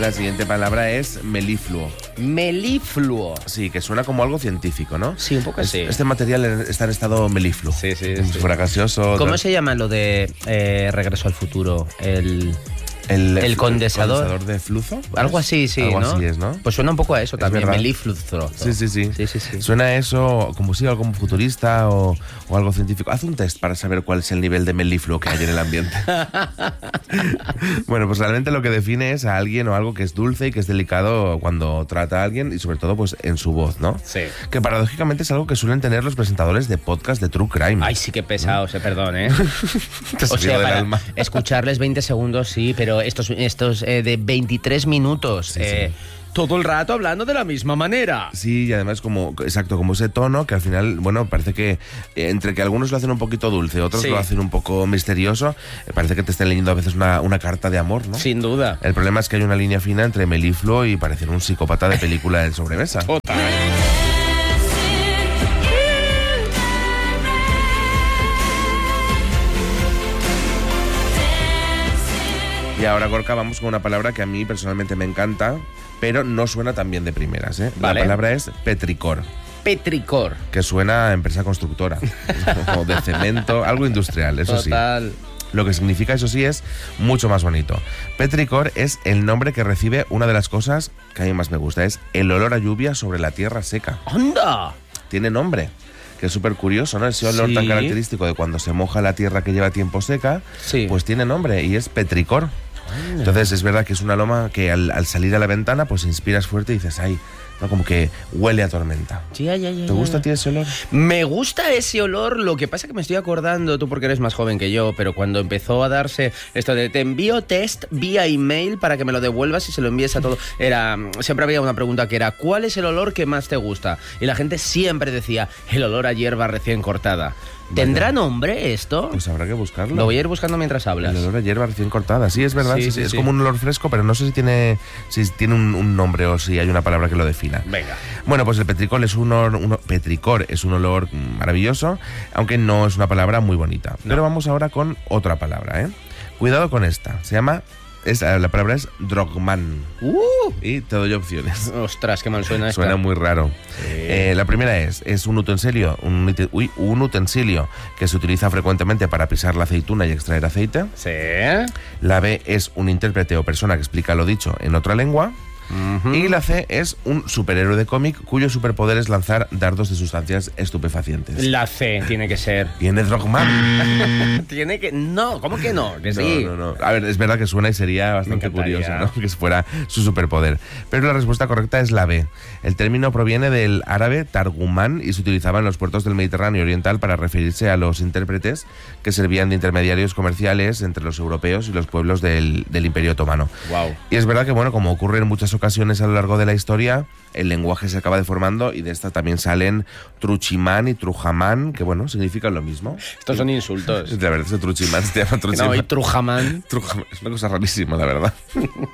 La siguiente palabra es melifluo. Melifluo. Sí, que suena como algo científico, ¿no? Sí, un poco así. Este material está en estado melifluo. Sí, sí, Como sí. si fuera gaseoso. ¿Cómo tal. se llama lo de Regreso al Futuro? El condensador. ¿Condensador de flujo? Algo así, sí, Algo ¿no? así es, ¿no? Pues suena un poco a eso también, verdad. melifluo. Sí, sí, sí. Sí, sí, sí. Suena a eso como si algo futurista o algo científico. Haz un test para saber cuál es el nivel de melifluo que hay en el ambiente. Bueno, pues realmente lo que define es a alguien o algo que es dulce y que es delicado cuando trata a alguien y sobre todo pues en su voz, ¿no? Sí. Que paradójicamente es algo que suelen tener los presentadores de podcast de True Crime. Ay, sí que pesados, perdón, ¿eh? Te O salió sea, del para alma. escucharles 20 segundos, sí, pero estos de 23 minutos, Sí, sí. todo el rato hablando de la misma manera. Sí, y además como ese tono que al final, bueno, parece que entre que algunos lo hacen un poquito dulce, otros Sí. lo hacen un poco misterioso, parece que te estén leyendo a veces una carta de amor, ¿no? Sin duda. El problema es que hay una línea fina entre melifluo y parecer un psicópata de película de sobremesa. Total. Y ahora, Gorka, vamos con una palabra que a mí personalmente me encanta, pero no suena tan bien de primeras, ¿eh? Vale. La palabra es petricor, Petricor. que suena a empresa constructora, o de cemento, algo industrial, eso sí. Total. Lo que significa, eso sí, es mucho más bonito. Petricor es el nombre que recibe una de las cosas que a mí más me gusta, es el olor a lluvia sobre la tierra seca. ¡Anda! Tiene nombre, que es súper curioso, ¿no? Ese olor Sí. tan característico de cuando se moja la tierra que lleva tiempo seca, Sí. pues tiene nombre y es petricor. Entonces es verdad que es un aroma que al salir a la ventana pues inspiras fuerte y dices, ay, ¿no? Como que huele a tormenta. Ya. ¿Te gusta a ti ese olor? Me gusta ese olor, lo que pasa que me estoy acordando, tú porque eres más joven que yo, pero cuando empezó a darse esto de te envío test vía email para que me lo devuelvas y se lo envíes a todo, siempre había una pregunta que era, ¿cuál es el olor que más te gusta? Y la gente siempre decía, el olor a hierba recién cortada. ¿Tendrá nombre esto? Pues habrá que buscarlo. Lo voy a ir buscando mientras hablas. El olor a hierba recién cortada. Sí, es verdad. Sí, Sí, es sí. como un olor fresco, pero no sé si tiene un nombre o si hay una palabra que lo defina. Venga. Bueno, pues el petricor es un olor maravilloso, aunque no es una palabra muy bonita. No. Pero vamos ahora con otra palabra, ¿eh? Cuidado con esta. La palabra es drogman. Y te doy opciones. Ostras, qué mal suena esta. Suena muy raro. Sí. La primera es un utensilio que se utiliza frecuentemente para pisar la aceituna y extraer aceite. Sí. La B es un intérprete o persona que explica lo dicho en otra lengua. Ujú. Y la C es un superhéroe de cómic cuyo superpoder es lanzar dardos de sustancias estupefacientes. La C tiene que ser. ¿Viene Drogman? Tiene que... No, ¿cómo que no? Que sí. No. A ver, es verdad que suena y sería bastante encantaría. curioso, ¿no? Que fuera su superpoder. Pero la respuesta correcta es la B. El término proviene del árabe targumán y se utilizaba en los puertos del Mediterráneo oriental para referirse a los intérpretes que servían de intermediarios comerciales entre los europeos y los pueblos del Imperio Otomano. Wow. Y es verdad que, bueno, como ocurre en muchas ocasiones a lo largo de la historia, el lenguaje se acaba deformando y de esta también salen truchimán y trujamán, que, bueno, significan lo mismo. Estos son insultos. La verdad es que truchimán se llama truchimán. No, y Trujamán. Trujamán. Es una cosa rarísima, la verdad.